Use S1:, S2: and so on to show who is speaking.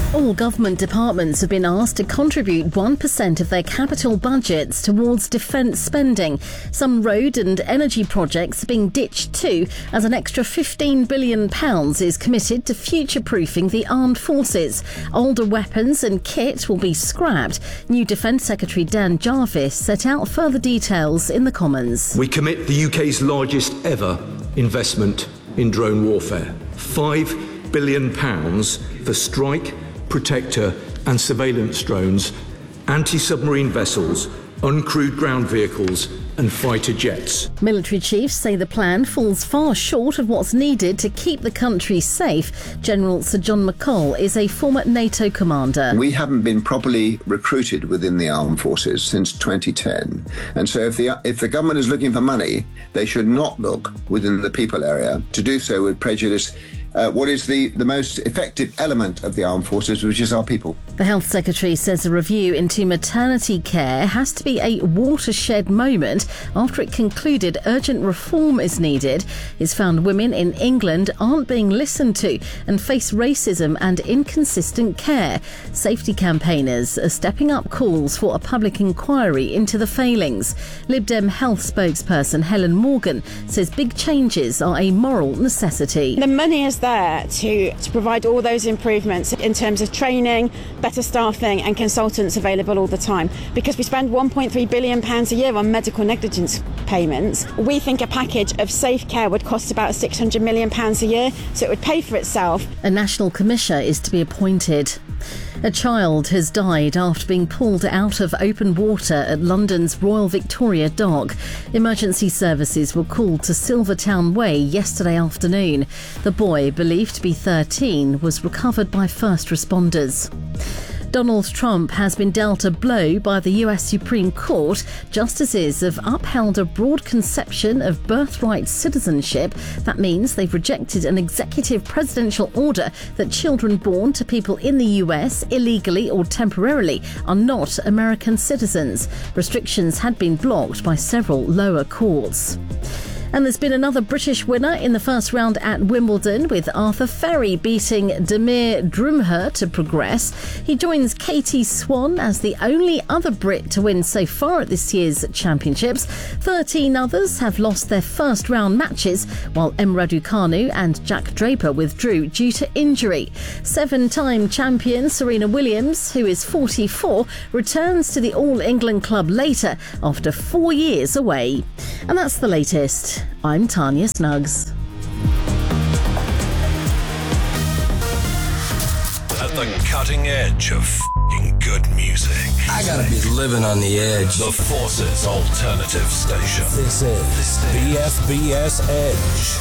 S1: All government departments have been asked to contribute 1% of their capital budgets towards defence spending. Some road and energy projects are being ditched too, as an extra £15 billion is committed to future-proofing the armed forces. Older weapons and kit will be scrapped. New Defence Secretary Dan Jarvis set out further details in the Commons.
S2: We commit the UK's largest ever investment in drone warfare. £5 billion for strike, protector and surveillance drones, anti-submarine vessels, uncrewed ground vehicles and fighter jets.
S1: Military chiefs say the plan falls far short of what's needed to keep the country safe. General Sir John McCall is a former NATO commander.
S3: We haven't been properly recruited within the armed forces since 2010. And so if the government is looking for money, they should not look within the people area. To do so would prejudice what is the most effective element of the armed forces, which is our people.
S1: The Health Secretary says a review into maternity care has to be a watershed moment after it concluded urgent reform is needed. It's found women in England aren't being listened to and face racism and inconsistent care. Safety campaigners are stepping up calls for a public inquiry into the failings. Lib Dem Health spokesperson Helen Morgan says big changes are a moral necessity.
S4: The money is there to provide all those improvements in terms of training, better staffing and consultants available all the time. Because we spend £1.3 billion a year on medical negligence payments, we think a package of safe care would cost about £600 million a year, so it would pay for itself.
S1: A national commissioner is to be appointed. A child has died after being pulled out of open water at London's Royal Victoria Dock. Emergency services were called to Silvertown Way yesterday afternoon. The boy, believed to be 13, was recovered by first responders. Donald Trump has been dealt a blow by the US Supreme Court. Justices have upheld a broad conception of birthright citizenship. That means they've rejected an executive presidential order that children born to people in the US illegally or temporarily are not American citizens. Restrictions had been blocked by several lower courts. And there's been another British winner in the first round at Wimbledon, with Arthur Ferry beating Damir Drumher to progress. He joins Katie Swan as the only other Brit to win so far at this year's championships. 13 others have lost their first round matches, while Emma Raducanu and Jack Draper withdrew due to injury. 7-time champion Serena Williams, who is 44, returns to the All England club later after 4 years away. And that's the latest. I'm Tanya Snuggs.
S5: At the cutting edge of f***ing good music.
S6: I gotta be living on the edge.
S5: The Forces Alternative Station.
S6: This is BFBS Edge.